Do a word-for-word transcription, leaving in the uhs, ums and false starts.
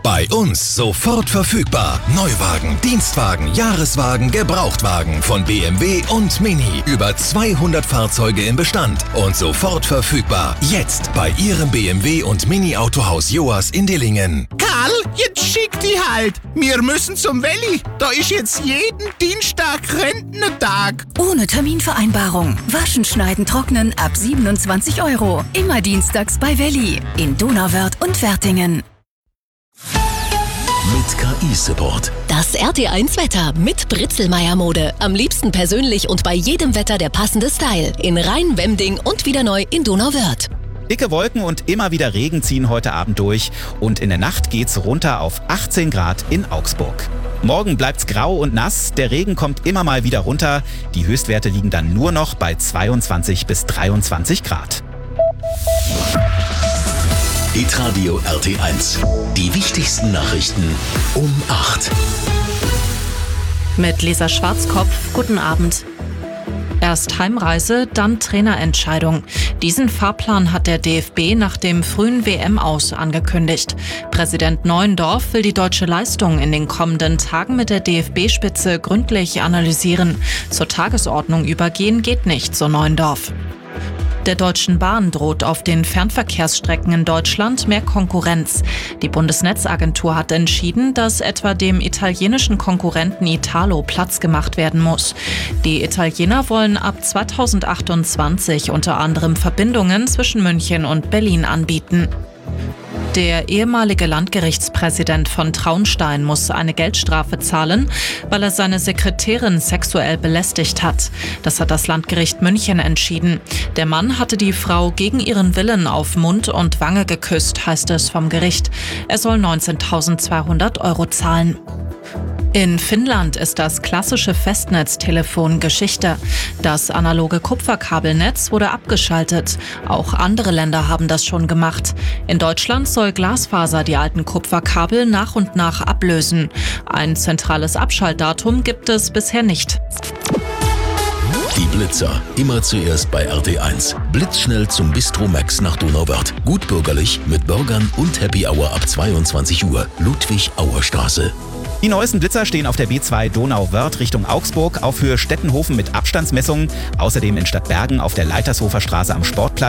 Bei uns sofort verfügbar. Neuwagen, Dienstwagen, Jahreswagen, Gebrauchtwagen von B M W und Mini. Über zweihundert Fahrzeuge im Bestand und sofort verfügbar. Jetzt bei Ihrem B M W und Mini Autohaus Joas in Dillingen. Karl, jetzt schick die halt. Wir müssen zum Welli. Da ist jetzt jeden Dienstag Rentnertag. Ohne Terminvereinbarung. Waschen, schneiden, trocknen ab siebenundzwanzig Euro. Immer dienstags bei Welli. In Donauwörth und Wertingen. Mit K I-Support. Das R T eins Wetter mit Britzelmeier Mode. Am liebsten persönlich und bei jedem Wetter der passende Style. In Rhein, Wemding und wieder neu in Donauwörth. Dicke Wolken und immer wieder Regen ziehen heute Abend durch und in der Nacht geht's runter auf achtzehn Grad in Augsburg. Morgen bleibt's grau und nass, der Regen kommt immer mal wieder runter. Die Höchstwerte liegen dann nur noch bei zweiundzwanzig bis dreiundzwanzig Grad. Hitradio R T eins. Die wichtigsten Nachrichten um acht. Mit Lisa Schwarzkopf, guten Abend. Erst Heimreise, dann Trainerentscheidung. Diesen Fahrplan hat der D F B nach dem frühen W M-Aus angekündigt. Präsident Neuendorf will die deutsche Leistung in den kommenden Tagen mit der D F B-Spitze gründlich analysieren. Zur Tagesordnung übergehen geht nicht, so Neuendorf. Der Deutschen Bahn droht auf den Fernverkehrsstrecken in Deutschland mehr Konkurrenz. Die Bundesnetzagentur hat entschieden, dass etwa dem italienischen Konkurrenten Italo Platz gemacht werden muss. Die Italiener wollen ab zweitausendachtundzwanzig unter anderem Verbindungen zwischen München und Berlin anbieten. Der ehemalige Landgerichtspräsident von Traunstein muss eine Geldstrafe zahlen, weil er seine Sekretärin sexuell belästigt hat. Das hat das Landgericht München entschieden. Der Mann hatte die Frau gegen ihren Willen auf Mund und Wange geküsst, heißt es vom Gericht. Er soll neunzehntausendzweihundert Euro zahlen. In Finnland ist das klassische Festnetztelefon Geschichte. Das analoge Kupferkabelnetz wurde abgeschaltet. Auch andere Länder haben das schon gemacht. In Deutschland soll Glasfaser die alten Kupferkabel nach und nach ablösen. Ein zentrales Abschaltdatum gibt es bisher nicht. Die Blitzer. Immer zuerst bei R T eins. Blitzschnell zum Bistro Max nach Donauwörth. Gut bürgerlich mit Burgern und Happy Hour ab zweiundzwanzig Uhr. Ludwig-Auer-Straße. Die neuesten Blitzer stehen auf der B zwei Donauwörth Richtung Augsburg, auf Höhe Stettenhofen mit Abstandsmessungen. Außerdem in Stadtbergen auf der Leitershofer Straße am Sportplatz.